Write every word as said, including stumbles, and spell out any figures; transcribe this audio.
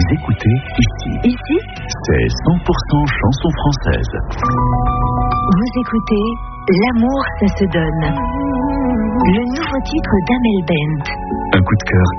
écoutez ici. Ici, c'est cent pour cent chanson française. vous écoutez L'amour, ça se donne. Le nouveau titre d'Amel Bent. Un coup de cœur